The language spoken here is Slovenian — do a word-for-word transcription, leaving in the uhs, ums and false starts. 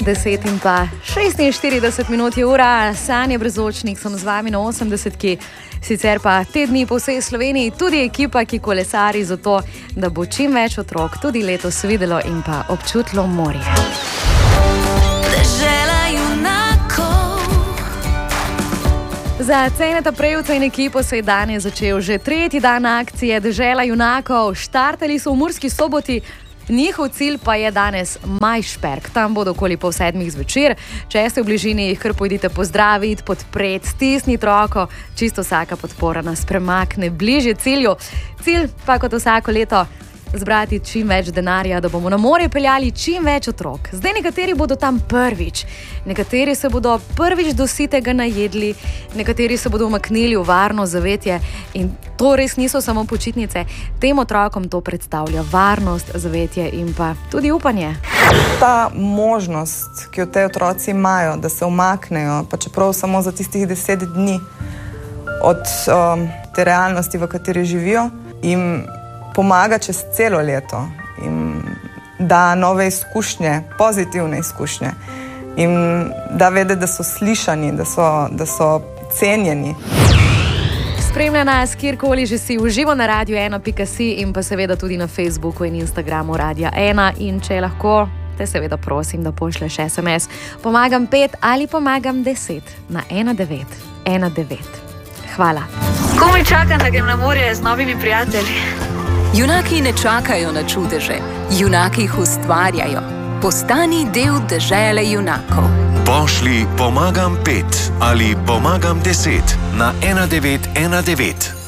deset in pa šestinštirideset minut je ura, Sanje Brezočnik, sem z vami na osemdesetki, sicer pa te dni po vsej Sloveniji tudi ekipa, ki kolesari za to, da bo čim več otrok tudi letos videlo in pa občutilo morje. Za Ceneta Prevca in ekipo se je danes začel že tretji dan akcije Dežela junakov. Štartali so v Murski Soboti, njihov cilj pa je danes Majšperk. Tam bodo okoli pol sedmih zvečer. Če ste v bližini, jih kar pojdite pozdraviti, podpreti, stisniti roko. Čisto vsaka podpora nas premakne bližje cilju. Cilj pa kot vsako leto zbrati čim več denarja, da bomo na morje peljali čim več otrok. Zdaj nekateri bodo tam prvič, nekateri se bodo prvič do sitega najedli, nekateri se bodo umaknili v varno zavetje in to res niso samo počitnice. Tem otrokom to predstavlja varnost, zavetje in pa tudi upanje. Ta možnost, ki jo te otroci imajo, da se umaknejo, pa čeprav samo za tistih deset dni od um, te realnosti, v kateri živijo, jim pomaga čez celo leto, jim da nove izkušnje, pozitivne izkušnje, jim da vedeti, da so slišani, da so, da so cenjeni. Spremlja nas, kjerkoli že si, uživo na radio ena pika si in pa seveda tudi na Facebooku in Instagramu Radia ena. In če lahko, te seveda prosim, da pošleš es em es pomagam pet ali pomagam deset na ena devet ena devet. Hvala. Komaj čakam, da grem na morje z novimi prijatelji. Junaki ne čakajo na čudeže, junaki jih ustvarjajo. Postani del Dežele junakov. Pošlji pomagam pet ali pomagam deset na ena devet ena devet.